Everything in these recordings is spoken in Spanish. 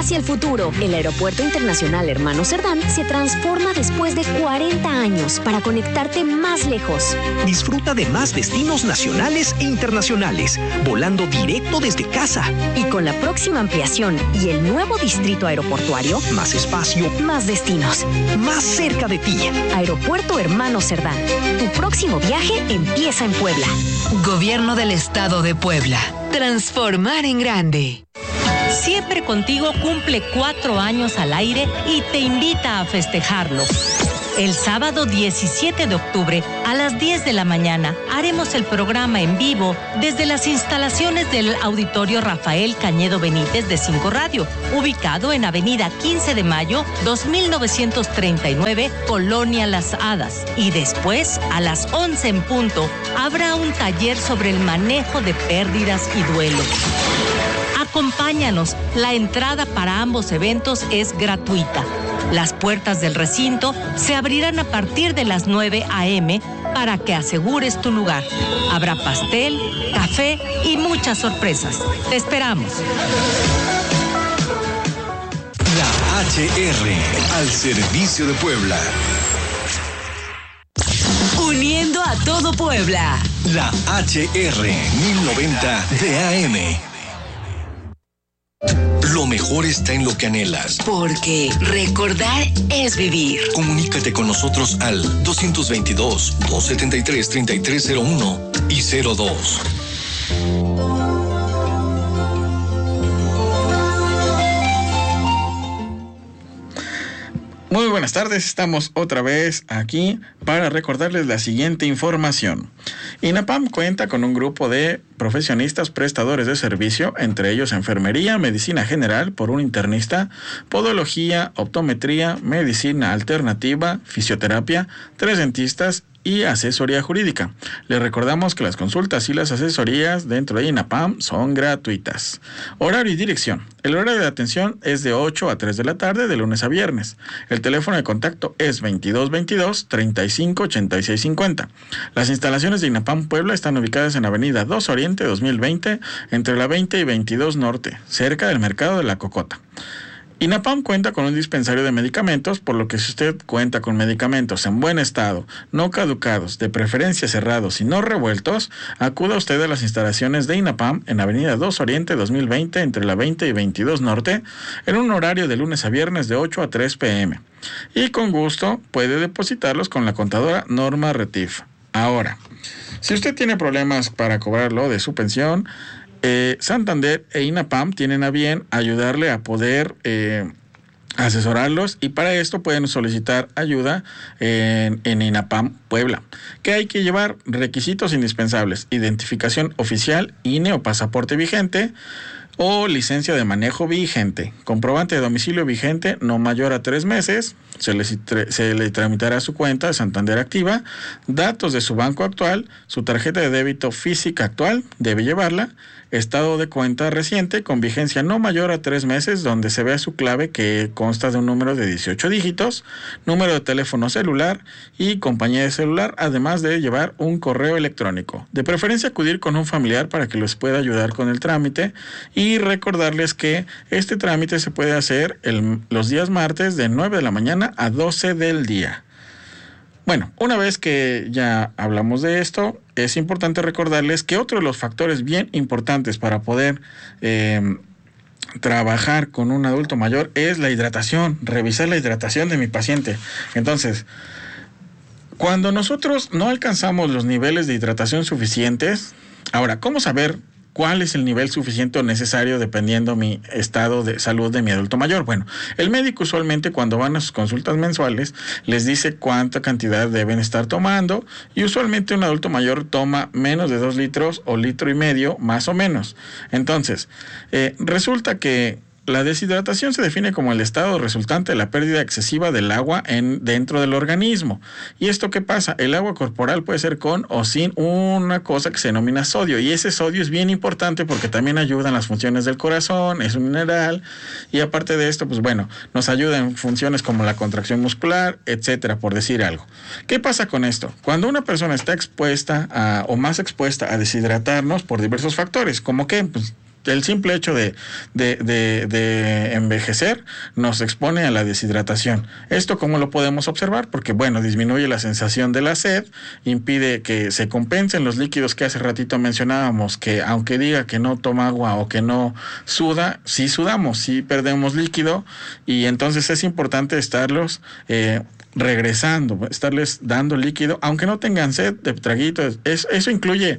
hacia el futuro. El Aeropuerto Internacional Hermano Cerdán se transforma después de 40 años para conectarte más lejos. Disfruta de más destinos nacionales e internacionales, volando directo desde casa. Y con la próxima ampliación y el nuevo distrito aeroportuario, más espacio, más destinos, más cerca de ti. Aeropuerto Hermano Cerdán. Tu próximo viaje empieza en Puebla. Gobierno del Estado de Puebla. Transformar en grande. Siempre Contigo cumple 4 años al aire y te invita a festejarlo. El sábado 17 de octubre a las 10 de la mañana haremos el programa en vivo desde las instalaciones del Auditorio Rafael Cañedo Benítez de 5 Radio, ubicado en Avenida 15 de Mayo, 2939, Colonia Las Hadas. Y después, a las 11 en punto, habrá un taller sobre el manejo de pérdidas y duelo. Acompáñanos, la entrada para ambos eventos es gratuita. Las puertas del recinto se abrirán a partir de las 9 a.m. para que asegures tu lugar. Habrá pastel, café y muchas sorpresas. Te esperamos. La HR, al servicio de Puebla. Uniendo a todo Puebla. La HR 1090 de AM. Lo mejor está en lo que anhelas. Porque recordar es vivir. Comunícate con nosotros al 222-273-3301 y 02. Muy buenas tardes, estamos otra vez aquí para recordarles la siguiente información. INAPAM cuenta con un grupo de profesionistas prestadores de servicio, entre ellos enfermería, medicina general por un internista, podología, optometría, medicina alternativa, fisioterapia, 3 dentistas y asesoría jurídica. Les recordamos que las consultas y las asesorías dentro de INAPAM son gratuitas. Horario y dirección. El horario de atención es de 8 a 3 de la tarde de lunes a viernes. El teléfono de contacto es 2222-358650. Las instalaciones de INAPAM Puebla están ubicadas en Avenida 2 Oriente 2020 entre la 20 y 22 Norte, cerca del Mercado de la Cocota. INAPAM cuenta con un dispensario de medicamentos, por lo que si usted cuenta con medicamentos en buen estado, no caducados, de preferencia cerrados y no revueltos, acuda usted a las instalaciones de INAPAM en Avenida 2 Oriente 2020 entre la 20 y 22 Norte, en un horario de lunes a viernes de 8 a 3 p.m. Y con gusto puede depositarlos con la contadora Norma Retif. Ahora, si usted tiene problemas para cobrarlo de su pensión, Santander e INAPAM tienen a bien ayudarle a poder asesorarlos, y para esto pueden solicitar ayuda en INAPAM Puebla. ¿Qué hay que llevar? Requisitos indispensables: identificación oficial, INE o pasaporte vigente, o licencia de manejo vigente, comprobante de domicilio vigente no mayor a 3 meses, se le tramitará su cuenta de Santander activa, datos de su banco actual, su tarjeta de débito física actual, debe llevarla, estado de cuenta reciente con vigencia no mayor a 3 meses, donde se vea su clave que consta de un número de 18 dígitos, número de teléfono celular y compañía de celular, además de llevar un correo electrónico. De preferencia acudir con un familiar para que les pueda ayudar con el trámite, y recordarles que este trámite se puede hacer los días martes de 9 de la mañana a 12 del día. Bueno, una vez que ya hablamos de esto, es importante recordarles que otro de los factores bien importantes para poder trabajar con un adulto mayor es la hidratación, revisar la hidratación de mi paciente. Entonces, cuando nosotros no alcanzamos los niveles de hidratación suficientes, ahora, ¿cómo saber cuál es el nivel suficiente o necesario dependiendo mi estado de salud de mi adulto mayor? Bueno, el médico usualmente cuando van a sus consultas mensuales les dice cuánta cantidad deben estar tomando, y usualmente un adulto mayor toma menos de 2 litros o 1,5 litros más o menos. Entonces, resulta que la deshidratación se define como el estado resultante de la pérdida excesiva del agua dentro del organismo. ¿Y esto qué pasa? El agua corporal puede ser con o sin una cosa que se denomina sodio, y ese sodio es bien importante porque también ayuda en las funciones del corazón, es un mineral, y aparte de esto, pues bueno, nos ayuda en funciones como la contracción muscular, etcétera, por decir algo. ¿Qué pasa con esto? Cuando una persona está expuesta o más expuesta a deshidratarnos por diversos factores, como que, pues, el simple hecho de envejecer nos expone a la deshidratación. ¿Esto cómo lo podemos observar? Porque, bueno, disminuye la sensación de la sed, impide que se compensen los líquidos que hace ratito mencionábamos, que aunque diga que no toma agua o que no suda, sí sudamos, sí perdemos líquido, y entonces es importante estarlos regresando, estarles dando líquido, aunque no tengan sed, de traguitos. Eso incluye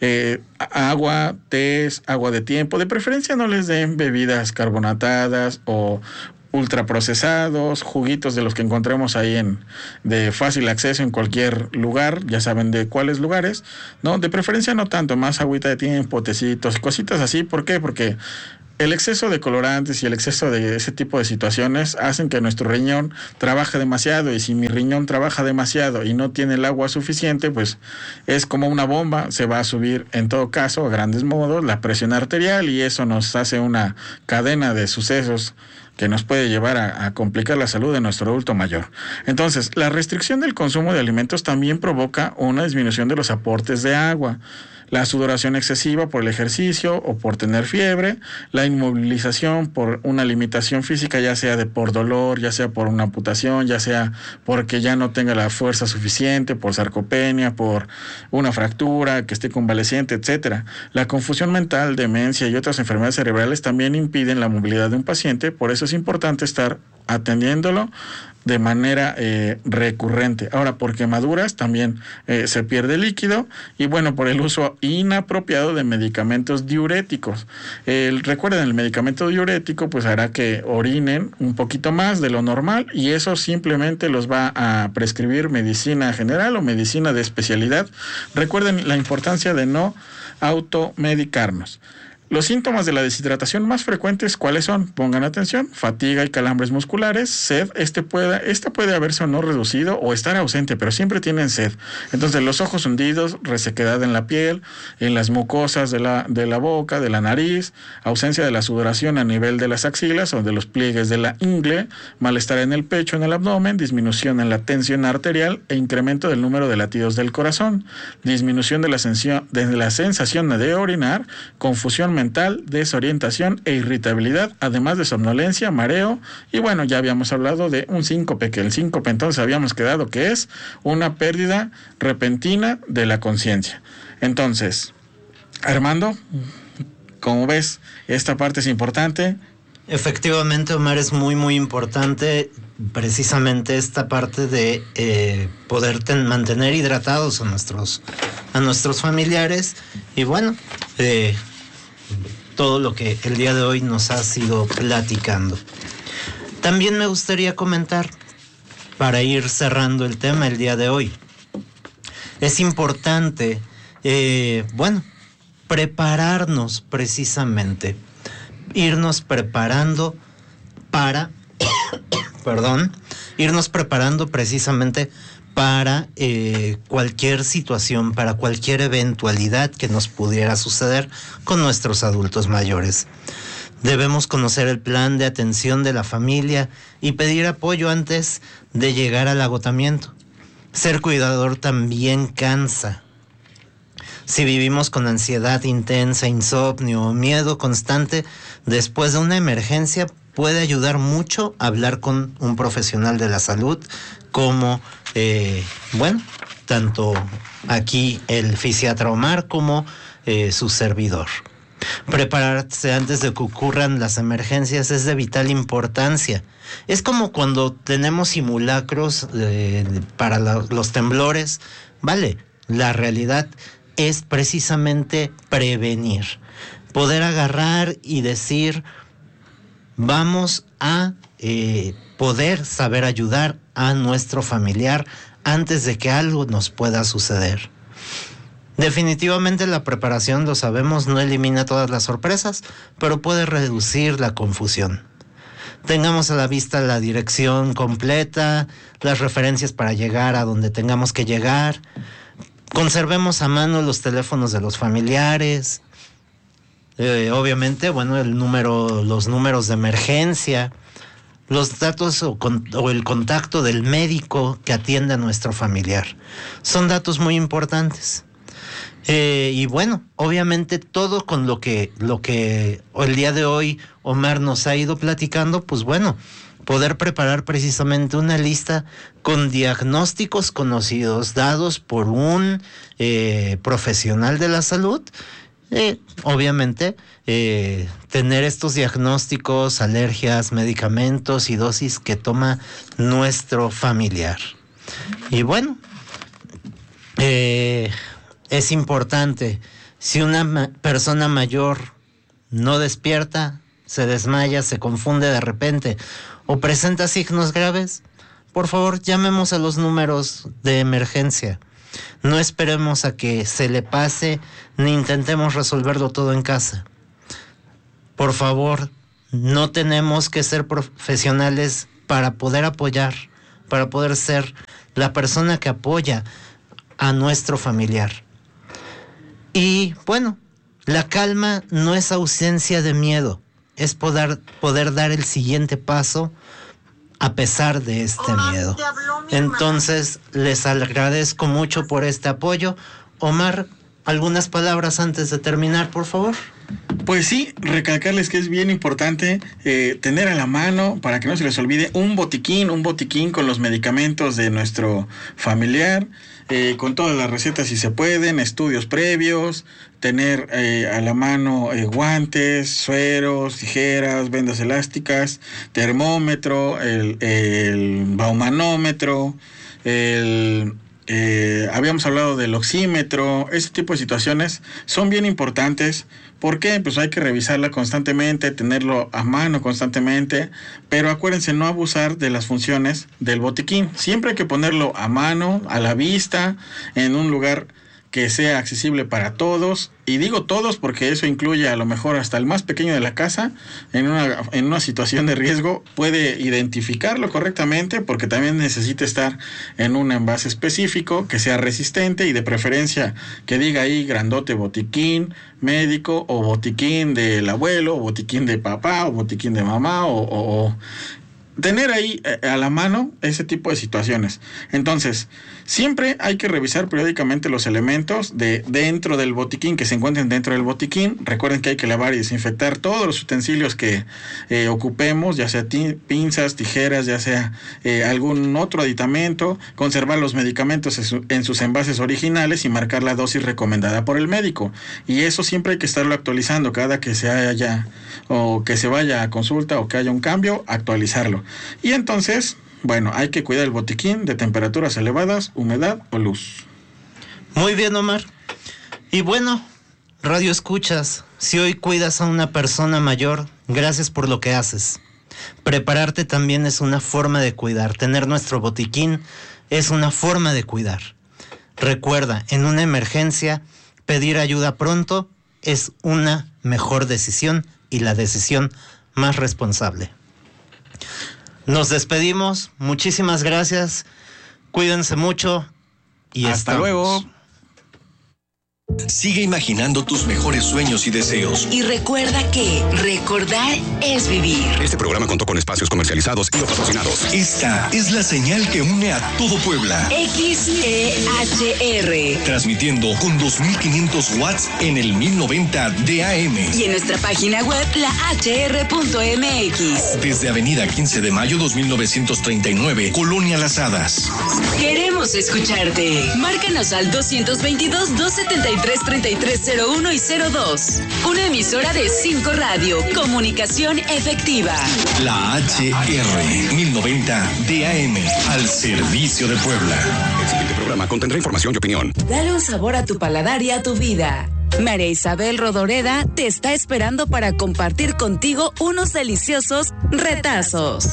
agua, tés, agua de tiempo. De preferencia no les den bebidas carbonatadas o ultraprocesados, juguitos de los que encontremos ahí de fácil acceso en cualquier lugar, ya saben de cuáles lugares, ¿no? De preferencia no tanto, más agüita de tiempo, tecitos, cositas así. ¿Por qué? Porque el exceso de colorantes y el exceso de ese tipo de situaciones hacen que nuestro riñón trabaje demasiado, y si mi riñón trabaja demasiado y no tiene el agua suficiente, pues es como una bomba, se va a subir en todo caso a grandes modos la presión arterial, y eso nos hace una cadena de sucesos que nos puede llevar a complicar la salud de nuestro adulto mayor. Entonces, la restricción del consumo de alimentos también provoca una disminución de los aportes de agua. La sudoración excesiva por el ejercicio o por tener fiebre, la inmovilización por una limitación física, ya sea por dolor, ya sea por una amputación, ya sea porque ya no tenga la fuerza suficiente, por sarcopenia, por una fractura, que esté convaleciente, etcétera. La confusión mental, demencia y otras enfermedades cerebrales también impiden la movilidad de un paciente, por eso es importante estar atendiéndolo de manera recurrente. Ahora, por quemaduras también se pierde líquido, y bueno, por el uso inapropiado de medicamentos diuréticos. Recuerden, el medicamento diurético pues hará que orinen un poquito más de lo normal, y eso simplemente los va a prescribir medicina general o medicina de especialidad. Recuerden la importancia de no automedicarnos. Los síntomas de la deshidratación más frecuentes, ¿cuáles son? Pongan atención: fatiga y calambres musculares, sed. Esta puede haberse o no reducido o estar ausente, pero siempre tienen sed. Entonces, los ojos hundidos, resequedad en la piel, en las mucosas de la boca, de la nariz, ausencia de la sudoración a nivel de las axilas o de los pliegues de la ingle, malestar en el pecho, en el abdomen, disminución en la tensión arterial e incremento del número de latidos del corazón, disminución de la sensación de orinar, confusión mental, desorientación e irritabilidad, además de somnolencia, mareo, y bueno, ya habíamos hablado de un síncope, que el síncope entonces habíamos quedado que es una pérdida repentina de la conciencia. Entonces, Armando, como ves, esta parte es importante. Efectivamente, Omar, es muy muy importante precisamente esta parte de poder mantener hidratados a nuestros familiares, y bueno, todo lo que el día de hoy nos ha sido platicando. También me gustaría comentar, para ir cerrando el tema el día de hoy, es importante, prepararnos precisamente, irnos preparando precisamente para cualquier situación, para cualquier eventualidad que nos pudiera suceder con nuestros adultos mayores. Debemos conocer el plan de atención de la familia y pedir apoyo antes de llegar al agotamiento. Ser cuidador también cansa. Si vivimos con ansiedad intensa, insomnio o miedo constante, después de una emergencia puede ayudar mucho hablar con un profesional de la salud, como tanto aquí el fisiatra Omar como su servidor. Prepararse antes de que ocurran las emergencias es de vital importancia. Es como cuando tenemos simulacros para los temblores. La realidad es precisamente prevenir. Poder agarrar y decir, vamos a poder saber ayudar a nuestro familiar antes de que algo nos pueda suceder. Definitivamente la preparación, lo sabemos, no elimina todas las sorpresas, pero puede reducir la confusión. Tengamos a la vista la dirección completa, las referencias para llegar a donde tengamos que llegar. Conservemos a mano los teléfonos de los familiares. Obviamente, los números de emergencia, los datos o el contacto del médico que atiende a nuestro familiar. Son datos muy importantes. Y bueno, obviamente todo con lo que el día de hoy Omar nos ha ido platicando, pues bueno, poder preparar precisamente una lista con diagnósticos conocidos dados por un profesional de la salud. Obviamente, tener estos diagnósticos, alergias, medicamentos y dosis que toma nuestro familiar. Y bueno, es importante, si una persona mayor no despierta, se desmaya, se confunde de repente o presenta signos graves, por favor llamemos a los números de emergencia. No esperemos a que se le pase ni intentemos resolverlo todo en casa. Por favor, no tenemos que ser profesionales para poder apoyar, para poder ser la persona que apoya a nuestro familiar. Y bueno, la calma no es ausencia de miedo, es poder dar el siguiente paso a pesar de este miedo. Entonces, les agradezco mucho por este apoyo. Omar, algunas palabras antes de terminar, por favor. Pues sí, recalcarles que es bien importante tener a la mano, para que no se les olvide, un botiquín con los medicamentos de nuestro familiar, con todas las recetas si se pueden, estudios previos, tener a la mano guantes, sueros, tijeras, vendas elásticas, termómetro, el baumanómetro, habíamos hablado del oxímetro. Este tipo de situaciones son bien importantes. ¿Por qué? Pues hay que revisarla constantemente, tenerlo a mano constantemente, pero acuérdense no abusar de las funciones del botiquín. Siempre hay que ponerlo a mano, a la vista, en un lugar que sea accesible para todos, y digo todos porque eso incluye a lo mejor hasta el más pequeño de la casa. En una situación de riesgo puede identificarlo correctamente, porque también necesita estar en un envase específico que sea resistente, y de preferencia que diga ahí grandote botiquín médico, o botiquín del abuelo, o botiquín de papá, o botiquín de mamá, o tener ahí a la mano ese tipo de situaciones. Entonces, siempre hay que revisar periódicamente los elementos dentro del botiquín, que se encuentren dentro del botiquín. Recuerden que hay que lavar y desinfectar todos los utensilios que ocupemos, ya sea pinzas, tijeras, ya sea algún otro aditamento, conservar los medicamentos en sus envases originales y marcar la dosis recomendada por el médico. Y eso siempre hay que estarlo actualizando cada que se haya o que se vaya a consulta o que haya un cambio, actualizarlo. Y entonces, bueno, hay que cuidar el botiquín de temperaturas elevadas, humedad o luz. Muy bien, Omar. Y bueno, radio escuchas, si hoy cuidas a una persona mayor, gracias por lo que haces. Prepararte también es una forma de cuidar. Tener nuestro botiquín es una forma de cuidar. Recuerda, en una emergencia, pedir ayuda pronto es una mejor decisión, y la decisión más responsable. Nos despedimos, muchísimas gracias, cuídense mucho y hasta luego. Sigue imaginando tus mejores sueños y deseos. Y recuerda que recordar es vivir. Este programa contó con espacios comercializados y patrocinados. Esta es la señal que une a todo Puebla. XEHR. Transmitiendo con 2500 watts en el 1090 de AM. Y en nuestra página web, lahr.mx. Desde Avenida 15 de Mayo 2939, Colonia Las Hadas. Queremos escucharte. Márcanos al 222-273-3301 y 02. Una emisora de 5 Radio. Comunicación efectiva. La HR 1090 DAM, al servicio de Puebla. El siguiente programa contendrá información y opinión. Dale un sabor a tu paladar y a tu vida. María Isabel Rodoreda te está esperando para compartir contigo unos deliciosos retazos.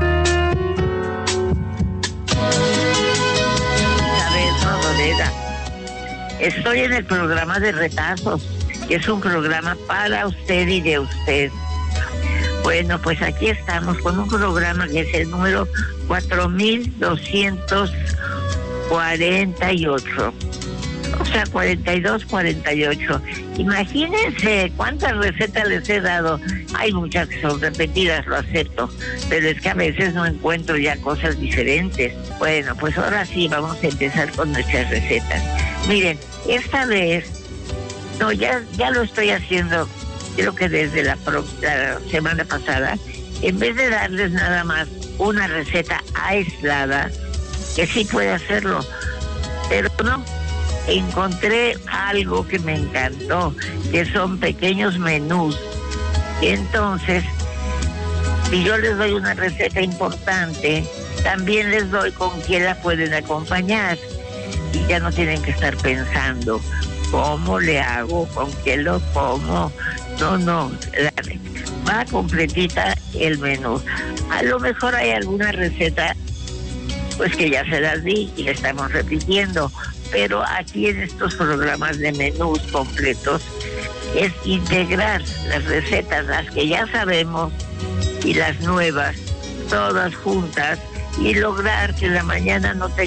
Isabel Rodoreda. Estoy en el programa de Retazos, que es un programa para usted y de usted. Bueno, pues aquí estamos con un programa que es el número 4248. O sea, 4248. Imagínense cuántas recetas les he dado. Hay muchas que son repetidas, lo acepto, pero es que a veces no encuentro ya cosas diferentes. Bueno, pues ahora sí vamos a empezar con nuestras recetas. Miren, esta vez, no, ya lo estoy haciendo, creo que desde la semana pasada, en vez de darles nada más una receta aislada, que sí puede hacerlo, pero no, encontré algo que me encantó, que son pequeños menús. Entonces, si yo les doy una receta importante, también les doy con qué la pueden acompañar. Y ya no tienen que estar pensando, ¿cómo le hago? ¿Con qué lo como? No, va completita el menú. A lo mejor hay alguna receta, pues que ya se las di y le estamos repitiendo, pero aquí en estos programas de menús completos es integrar las recetas, las que ya sabemos y las nuevas, todas juntas, y lograr que en la mañana no